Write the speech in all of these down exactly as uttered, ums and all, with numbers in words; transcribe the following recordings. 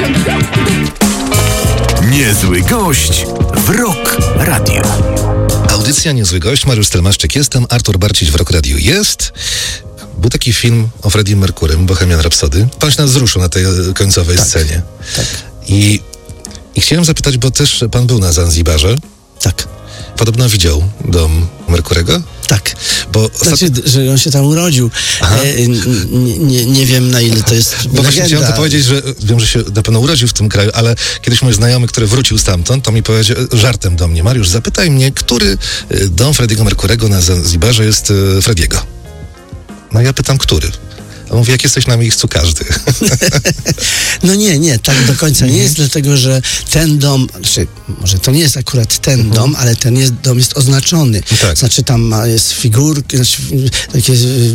Niezły gość w Rock Radio. Audycja Niezły Gość, Mariusz Stelmaszczyk jestem, Artur Barcić w Rock Radio jest. Był taki film o Freddie Mercurym, Bohemian Rhapsody. Pan się nas wzruszył na tej końcowej tak, scenie. Tak. I, I chciałem zapytać, bo też pan był na Zanzibarze. Tak. Podobno widział dom Merkurego? Tak. Bo znaczy, ostat... że on się tam urodził. E, nie, nie, nie wiem, na ile to jest Bo właśnie legenda. chciałem to powiedzieć, że wiem, że się na pewno urodził w tym kraju, ale kiedyś mój znajomy, który wrócił stamtąd, to mi powiedział żartem do mnie: Mariusz, zapytaj mnie, który dom Freddie'ego Mercurego na Zanzibarze jest Frediego. No ja pytam, który? A on mówi, jak jesteś na miejscu, każdy. No nie, nie, tak do końca nie jest, dlatego że ten dom, znaczy, może to nie jest akurat ten mhm. dom, ale ten jest, dom jest oznaczony. Tak. Znaczy tam ma, jest figurki, znaczy, takie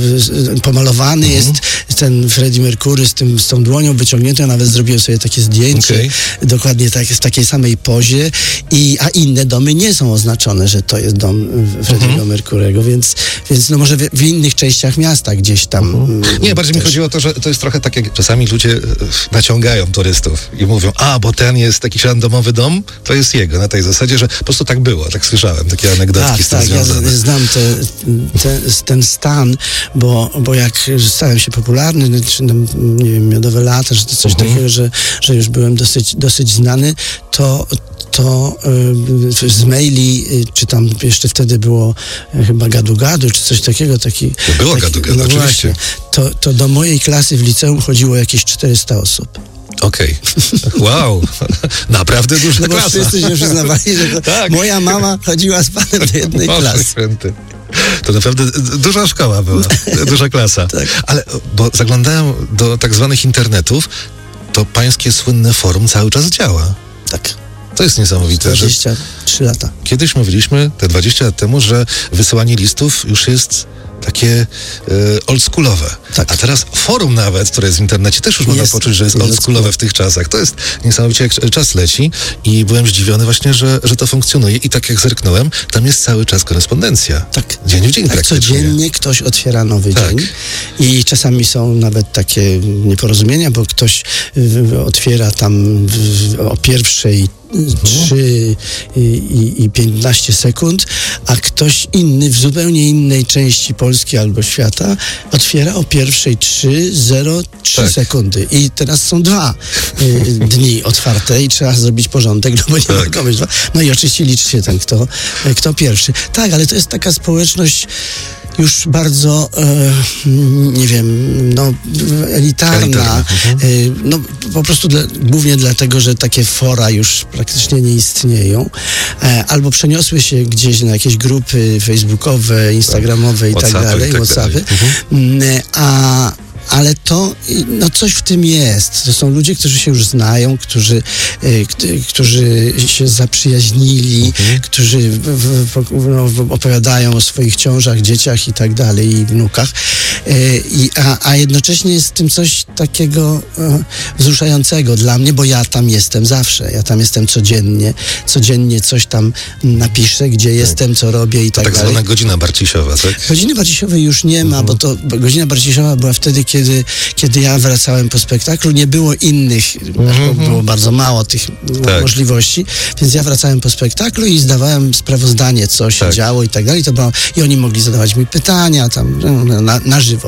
pomalowany mhm. jest ten Freddie Mercury z, tym, z tą dłonią wyciągniętą. Nawet zrobiłem sobie takie zdjęcie, okay. dokładnie tak, w takiej samej pozie, i, a inne domy nie są oznaczone, że to jest dom Freddie'ego mhm. Mercurego, więc, więc no może w, w innych częściach miasta gdzieś tam. Mhm. Nie, bardziej mi chodziło o to, że to jest trochę tak, jak czasami ludzie naciągają turystów i mówią, a, bo ten jest taki randomowy dom, to jest jego, na tej zasadzie, że po prostu tak było, tak słyszałem, takie anegdotki tak, z tym tak, związane. Ja znam te, te, ten stan, bo, bo jak stałem się popularny, czy nie wiem, miodowe lata, czy to coś mhm. takiego, że, że już byłem dosyć, dosyć znany, to to y, z maili, y, czy tam jeszcze wtedy było y, chyba gadu-gadu, czy coś takiego. Taki, to było taki, gadu-gadu, no oczywiście. Właśnie, to, to do mojej klasy w liceum chodziło jakieś czterysta osób. Okej. Okay. Wow. Naprawdę duża no bo klasa. wszyscy się przyznawali, że to tak. moja mama chodziła z panem do jednej klasy. Święty. To naprawdę duża szkoła była, duża klasa. Tak. Ale, bo zaglądałem do tak zwanych internetów, to pańskie słynne forum cały czas działa. Tak. To jest niesamowite. dwadzieścia trzy lata. Kiedyś mówiliśmy, te dwadzieścia lat temu, że wysyłanie listów już jest takie e, oldschoolowe. Tak. A teraz forum nawet, które jest w internecie, też już jest, można poczuć, że jest oldschoolowe w tych czasach. To jest niesamowicie, jak czas leci, i byłem zdziwiony właśnie, że, że to funkcjonuje. I tak jak zerknąłem, tam jest cały czas korespondencja. Tak. Dzień w dzień tak, praktycznie. Codziennie ktoś otwiera nowy tak. dzień. I czasami są nawet takie nieporozumienia, bo ktoś w, otwiera tam w, o pierwszej trzy i, i piętnaście sekund, a ktoś inny w zupełnie innej części Polski albo świata otwiera o pierwszej trzy zero trzy tak. sekundy. I teraz są dwa y, dni otwarte i trzeba zrobić porządek, no bo nie tak. mogą być dwa. No i oczywiście liczy się ten, kto, kto pierwszy. Tak, ale to jest taka społeczność już bardzo, e, nie wiem, no, elitarna. Mhm. E, no, po prostu dla, głównie dlatego, że takie fora już praktycznie nie istnieją. E, albo przeniosły się gdzieś na jakieś grupy facebookowe, instagramowe i tak dalej, i tak whatsappy. Dalej. Mhm. A ale to, no coś w tym jest. To są ludzie, którzy się już znają, którzy, y, którzy się zaprzyjaźnili, mhm. którzy w, w, no, w, opowiadają o swoich ciążach, dzieciach i tak dalej, i wnukach. Y, i, a, a jednocześnie jest w tym coś takiego y, wzruszającego dla mnie, bo ja tam jestem zawsze. Ja tam jestem codziennie. Codziennie coś tam napiszę, gdzie tak. jestem, co robię i tak, tak dalej. Tak zwana godzina Barcisiowa, tak? Godziny Barcisiowej już nie ma, mhm. bo to bo godzina Barcisiowa była wtedy, kiedy Kiedy, kiedy ja wracałem po spektaklu, nie było innych, mm-hmm. było bardzo mało tych tak. możliwości, więc ja wracałem po spektaklu i zdawałem sprawozdanie, co się tak. działo i tak dalej. To było, i oni mogli zadawać mi pytania tam no, na, na żywo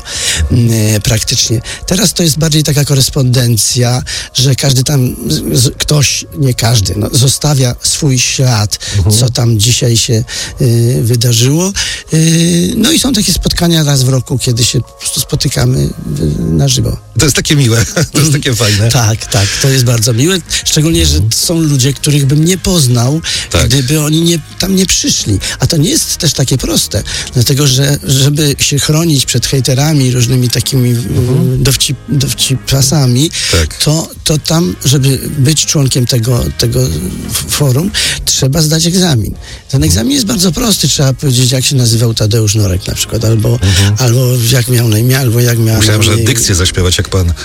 e, praktycznie. Teraz to jest bardziej taka korespondencja, że każdy tam, z, ktoś, nie każdy, no, zostawia swój ślad, mm-hmm. co tam dzisiaj się e, wydarzyło. E, no i są takie spotkania raz w roku, kiedy się po prostu spotykamy na żywo. To jest takie miłe, to jest takie fajne. Tak, tak, to jest bardzo miłe. Szczególnie, że są ludzie, których bym nie poznał, tak. gdyby oni nie, tam nie przyszli. A to nie jest też takie proste, dlatego, że żeby się chronić przed hejterami, różnymi takimi mhm. dowcip, dowcipasami, tak. to, to tam, żeby być członkiem tego, tego forum, trzeba zdać egzamin. Ten egzamin jest bardzo prosty. Trzeba powiedzieć, jak się nazywał Tadeusz Norek na przykład, albo, mhm. albo jak miał na imię, albo jak miał Myślałem, że dykcję zaśpiewać jak pan.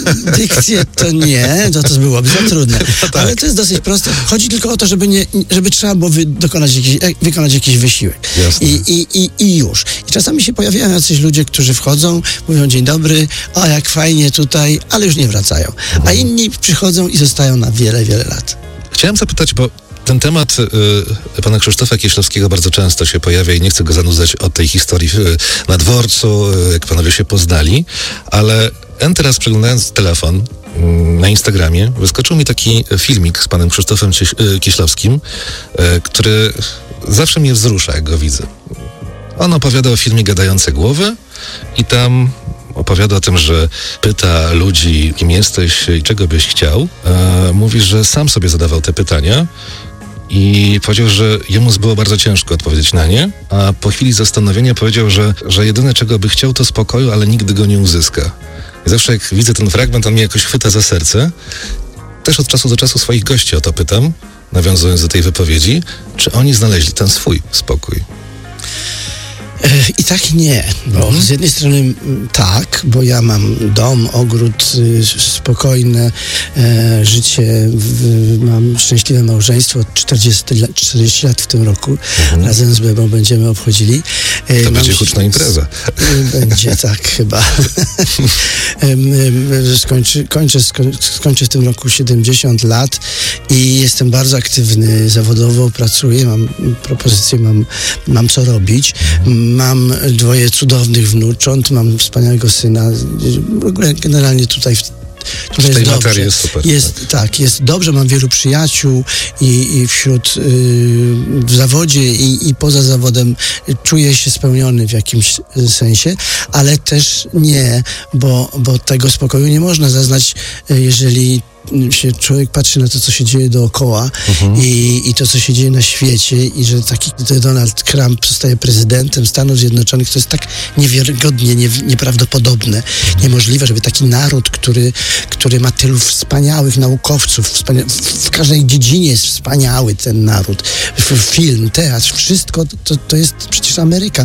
Dykcję to nie, to, to byłoby za trudne. No tak. Ale to jest dosyć proste. Chodzi tylko o to, żeby, nie, żeby trzeba było wy, dokonać jakiś, wykonać jakiś wysiłek. I, i, i, I już. I czasami się pojawiają jacyś ludzie, którzy którzy wchodzą, mówią dzień dobry, o jak fajnie tutaj, ale już nie wracają. A inni przychodzą i zostają na wiele, wiele lat. Chciałem zapytać, bo ten temat y, pana Krzysztofa Kieślowskiego bardzo często się pojawia i nie chcę go zanudzać od tej historii y, na dworcu, y, jak panowie się poznali, ale en teraz przeglądając telefon y, na Instagramie, wyskoczył mi taki filmik z panem Krzysztofem Cieś, y, Kieślowskim, y, który zawsze mnie wzrusza, jak go widzę. On opowiada o filmie Gadające Głowy i tam opowiada o tym, że pyta ludzi, kim jesteś i czego byś chciał. E, mówi, że sam sobie zadawał te pytania i powiedział, że jemu było bardzo ciężko odpowiedzieć na nie, a po chwili zastanowienia powiedział, że, że jedyne, czego by chciał, to spokoju, ale nigdy go nie uzyska. I zawsze jak widzę ten fragment, on mnie jakoś chwyta za serce. Też od czasu do czasu swoich gości o to pytam, nawiązując do tej wypowiedzi, czy oni znaleźli ten swój spokój. I tak nie, bo mhm. z jednej strony tak, bo ja mam dom, ogród, spokojne e, życie, w, mam szczęśliwe małżeństwo, czterdzieści lat w tym roku, mhm. razem z Bebą będziemy obchodzili. E, to będzie huczna impreza. Będzie, tak, chyba. Skończy, kończę, skończę w tym roku siedemdziesiąt lat i jestem bardzo aktywny zawodowo, pracuję, mam propozycje, mam, mam co robić. Mam dwoje cudownych wnucząt, mam wspaniałego syna. W ogóle generalnie tutaj w w tej jest materii jest super. Jest, tak, jest dobrze, mam wielu przyjaciół i, i wśród, yy, w zawodzie i, i poza zawodem czuję się spełniony w jakimś sensie, ale też nie, bo, bo tego spokoju nie można zaznać, jeżeli się człowiek patrzy na to, co się dzieje dookoła uh-huh. i, i to, co się dzieje na świecie i że taki Donald Trump zostaje prezydentem Stanów Zjednoczonych, to jest tak niewiarygodnie, nie, nieprawdopodobne, uh-huh. niemożliwe, żeby taki naród, który, który ma tylu wspaniałych naukowców, wspania- w, w każdej dziedzinie jest wspaniały ten naród, film, teatr, wszystko, to, to jest przecież Ameryka.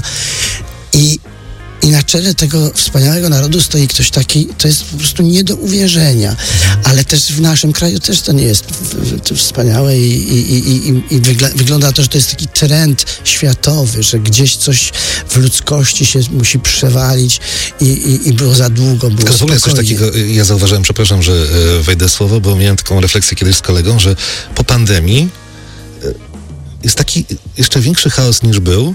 I I na czele tego wspaniałego narodu stoi ktoś taki, to jest po prostu nie do uwierzenia. Ale też w naszym kraju też to nie jest wspaniałe i, i, i, i, i wygl- wygląda to, że to jest taki trend światowy, że gdzieś coś w ludzkości się musi przewalić i, i, i było za długo, było w ogóle jest coś takiego, ja zauważyłem, przepraszam, że e, wejdę słowo, bo miałem taką refleksję kiedyś z kolegą, że po pandemii e, jest taki jeszcze większy chaos niż był,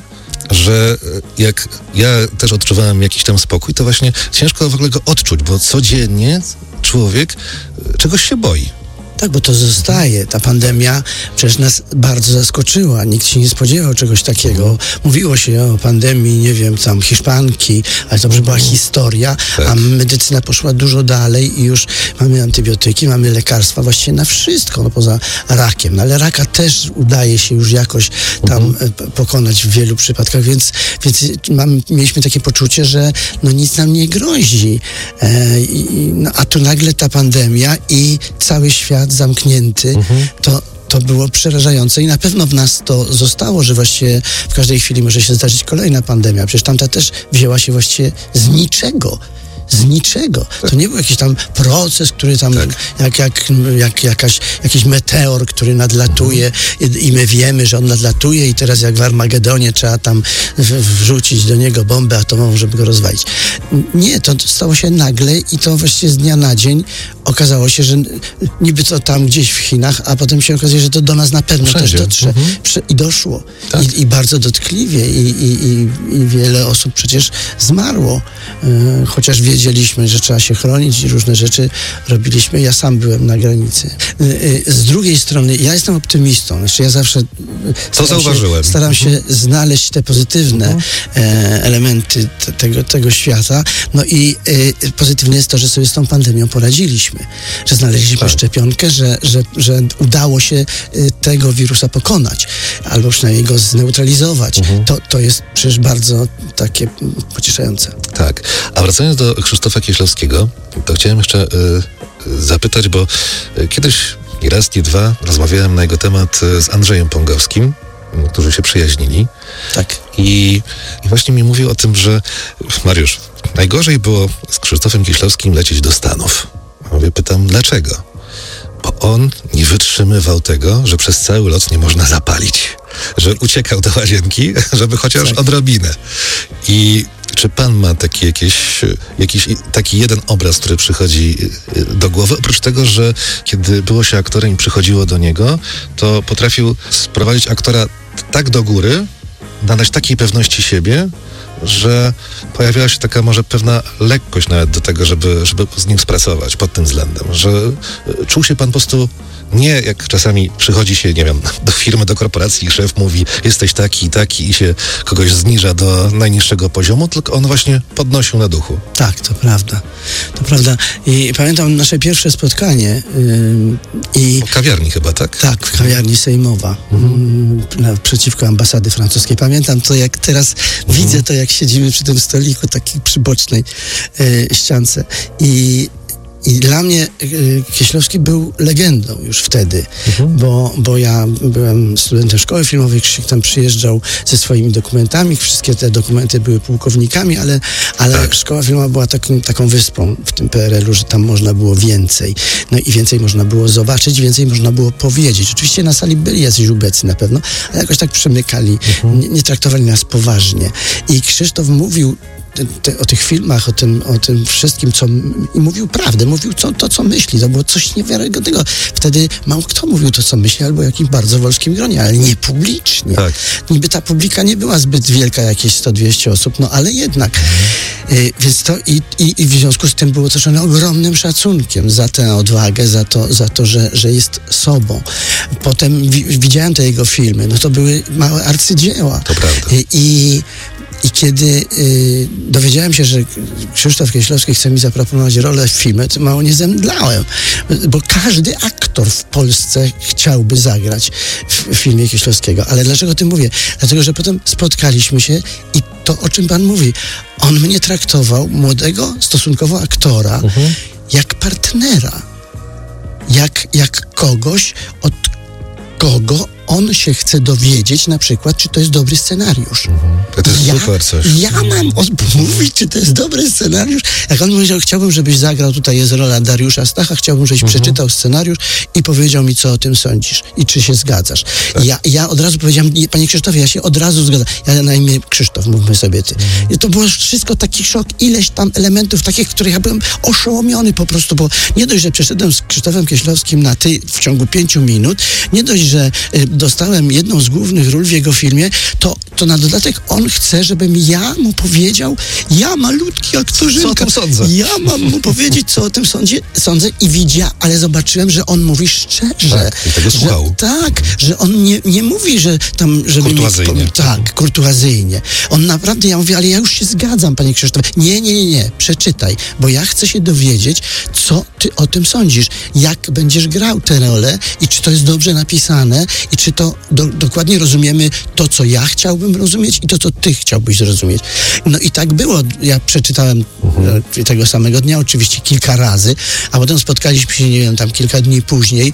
że jak ja też odczuwałem jakiś tam spokój, to właśnie ciężko w ogóle go odczuć, bo codziennie człowiek czegoś się boi. Tak, bo to zostaje. Ta pandemia przecież nas bardzo zaskoczyła. Nikt się nie spodziewał czegoś takiego. Mówiło się o pandemii, nie wiem, tam Hiszpanki, ale to już była historia, tak. A medycyna poszła dużo dalej i już mamy antybiotyki, mamy lekarstwa właściwie na wszystko, no poza rakiem. No, ale raka też udaje się już jakoś tam mhm. pokonać w wielu przypadkach, więc, więc mam, mieliśmy takie poczucie, że no nic nam nie grozi. E, i, no, a tu nagle ta pandemia i cały świat zamknięty, mhm. to, to było przerażające i na pewno w nas to zostało, że właściwie w każdej chwili może się zdarzyć kolejna pandemia. Przecież tamta też wzięła się właściwie z niczego. Z niczego. To nie był jakiś tam proces, który tam, tak. jak, jak, jak jakaś, jakiś meteor, który nadlatuje mhm. i, i my wiemy, że on nadlatuje i teraz jak w Armagedonie trzeba tam w, wrzucić do niego bombę atomową, żeby go rozwalić. Nie, to stało się nagle i to właściwie z dnia na dzień okazało się, że niby to tam gdzieś w Chinach, a potem się okazuje, że to do nas na pewno Wszędzie. też dotrze. Mhm. I doszło. Tak. I, I bardzo dotkliwie. I, i, i, I wiele osób przecież zmarło. Yy, chociaż wiedzieliśmy, że trzeba się chronić i różne rzeczy robiliśmy. Ja sam byłem na granicy. Yy, yy, z drugiej strony, ja jestem optymistą. Znaczy ja zawsze Co zauważyłem? Się, staram mhm. się znaleźć te pozytywne mhm. e, elementy te, tego, tego świata. No i e, pozytywne jest to, że sobie z tą pandemią poradziliśmy. Że znaleźliśmy tak. szczepionkę, że, że, że udało się y, tego wirusa pokonać, albo przynajmniej go zneutralizować. Mhm. To, to jest przecież bardzo takie pocieszające. Tak. A wracając do Krzysztofa Kieślowskiego, to chciałem jeszcze y, zapytać, bo y, kiedyś i raz, i dwa rozmawiałem na jego temat y, z Andrzejem Pongowskim, y, którzy się przyjaźnili. Tak. I, I właśnie mi mówił o tym, że Mariusz, najgorzej było z Krzysztofem Kieślowskim lecieć do Stanów. Mówię, pytam, dlaczego? Bo on nie wytrzymywał tego, że przez cały lot nie można zapalić. że uciekał do łazienki, żeby chociaż tak. odrobinę. I czy pan ma taki jakieś, jakiś taki jeden obraz, który przychodzi do głowy? Oprócz tego, że kiedy było się aktorem i przychodziło do niego, to potrafił sprowadzić aktora tak do góry, nadać takiej pewności siebie, że pojawiała się taka może pewna lekkość nawet do tego, żeby, żeby z nim współpracować pod tym względem, że czuł się pan po prostu nie jak czasami przychodzi się, nie wiem, do firmy, do korporacji i szef mówi, jesteś taki i taki i się kogoś zniża do najniższego poziomu, tylko on właśnie podnosił na duchu. Tak, to prawda. To prawda. I pamiętam nasze pierwsze spotkanie yy, i... W kawiarni chyba, tak? Tak, w kawiarni Sejmowa, mhm. naprzeciwko ambasady francuskiej. Pamiętam to, jak teraz mhm. widzę to, jak siedzimy przy tym stoliku takiej przy bocznej yy, ściance i I dla mnie y, Kieślowski był legendą już wtedy, mhm. bo, bo ja byłem studentem szkoły filmowej, Krzysiek tam przyjeżdżał ze swoimi dokumentami, wszystkie te dokumenty były pułkownikami, ale, ale tak. szkoła filmowa była takim, taką wyspą w tym P R L u, że tam można było więcej. No i więcej można było zobaczyć, więcej można było powiedzieć. Oczywiście na sali byli jacyś ubecy na pewno, ale jakoś tak przemykali, mhm. nie, nie traktowali nas poważnie. I Krzysztof mówił Te, te, o tych filmach, o tym, o tym wszystkim, co i mówił prawdę, mówił co, to, co myśli. To było coś niewiarygodnego. Wtedy mało kto mówił to, co myśli, albo w jakimś bardzo wąskim gronie, ale nie publicznie. Tak. Niby ta publika nie była zbyt wielka, jakieś sto dwieście osób, no ale jednak. Mhm. Y, więc to i, i, i w związku z tym było otoczone ogromnym szacunkiem za tę odwagę, za to, za to że, że jest sobą. Potem wi, widziałem te jego filmy, no to były małe arcydzieła. To prawda. Y, I I kiedy y, dowiedziałem się, że Krzysztof Kieślowski chce mi zaproponować rolę w filmie, to mało nie zemdlałem, bo każdy aktor w Polsce chciałby zagrać w, w filmie Kieślowskiego. Ale dlaczego o tym mówię? Dlatego, że potem spotkaliśmy się i to, o czym pan mówi, on mnie traktował, młodego stosunkowo aktora, uh-huh. jak partnera, jak, jak kogoś, od kogo on się chce dowiedzieć na przykład, czy to jest dobry scenariusz. Mhm. To jest ja, super coś. Ja mam odmówić, czy to jest dobry scenariusz. Jak on powiedział, chciałbym, żebyś zagrał, tutaj jest rola Dariusza Stacha, chciałbym, żebyś mhm. przeczytał scenariusz i powiedział mi, co o tym sądzisz i czy się zgadzasz. Tak. Ja, ja od razu powiedziałem, panie Krzysztofie, ja się od razu zgadzam. Ja na imię Krzysztof, mówmy sobie ty. Mhm. I to było wszystko taki szok, ileś tam elementów takich, których ja byłem oszołomiony po prostu, bo nie dość, że przeszedłem z Krzysztofem Kieślowskim na ty w ciągu pięciu minut, nie dość, że y, dostałem jedną z głównych ról w jego filmie, to, to na dodatek on chce, żebym ja mu powiedział, ja malutki aktorzynka, co o tym sądzę. Ja mam mu powiedzieć, co o tym sądzie, sądzę i widziałem, ale zobaczyłem, że on mówi szczerze. Tak, i tego słuchał. Że, tak, że on nie, nie mówi, że tam, żeby kurtuazyjnie. Mi, tak, kurtuazyjnie. On naprawdę, ja mówię, ale ja już się zgadzam, panie Krzysztofie. Nie, nie, nie, nie, przeczytaj, bo ja chcę się dowiedzieć, co ty o tym sądzisz, jak będziesz grał tę rolę i czy to jest dobrze napisane i czy to do, dokładnie rozumiemy to, co ja chciałbym rozumieć i to, co ty chciałbyś zrozumieć. No i tak było. Ja przeczytałem mhm. tego samego dnia, oczywiście kilka razy, a potem spotkaliśmy się, nie wiem, tam kilka dni później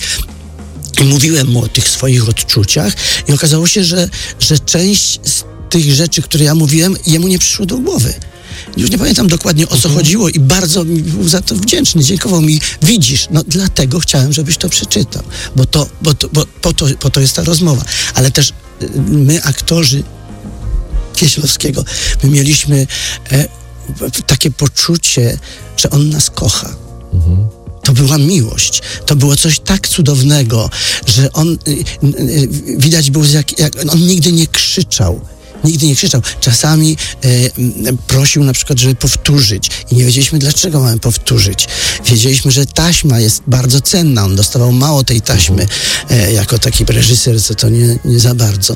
i mówiłem mu o tych swoich odczuciach i okazało się, że, że część z tych rzeczy, które ja mówiłem, jemu nie przyszło do głowy. Już nie pamiętam dokładnie, o co chodziło i bardzo mi był za to wdzięczny. Dziękował mi. Widzisz, no dlatego chciałem, żebyś to przeczytał, bo to, bo to, bo po to, po to jest ta rozmowa. Ale też my, aktorzy Kieślowskiego, my mieliśmy e, takie poczucie, że on nas kocha. Mhm. To była miłość. To było coś tak cudownego, że on, y, y, widać było, jak, jak on nigdy nie krzyczał. Nigdy nie krzyczał. Czasami e, prosił na przykład, żeby powtórzyć i nie wiedzieliśmy, dlaczego mamy powtórzyć. Wiedzieliśmy, że taśma jest bardzo cenna. On dostawał mało tej taśmy. E, jako taki reżyser, co to nie, nie za bardzo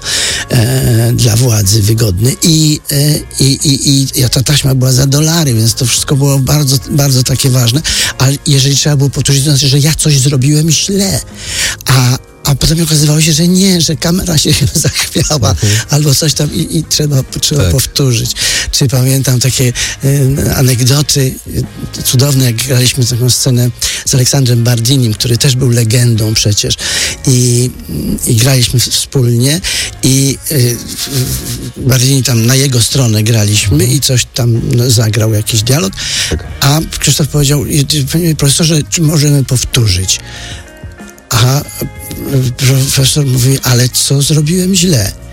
e, dla władzy wygodny. I, e, i, i, i ta taśma była za dolary, więc to wszystko było bardzo, bardzo takie ważne. Ale jeżeli trzeba było powtórzyć, to znaczy, że ja coś zrobiłem źle. A A potem okazywało się, że nie, że kamera się zachwiała mhm. albo coś tam i, i trzeba, trzeba tak. powtórzyć. Czy pamiętam takie y, anegdoty y, cudowne, jak graliśmy taką scenę z Aleksandrem Bardinim, który też był legendą przecież i, i graliśmy wspólnie i y, Bardini tam na jego stronę graliśmy mhm. i coś tam no, zagrał jakiś dialog, tak. a Krzysztof powiedział, panie profesorze, czy możemy powtórzyć? A profesor mówi, ale co zrobiłem źle?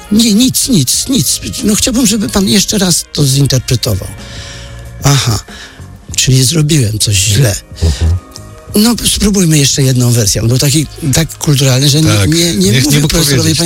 Nie, nic, nic, nic. No chciałbym, żeby pan jeszcze raz to zinterpretował. Aha, czyli zrobiłem coś źle. Uh-huh. No spróbujmy jeszcze jedną wersję. On był taki tak kulturalny, że tak. nie, nie, nie, nie mówił mógł profesorowi,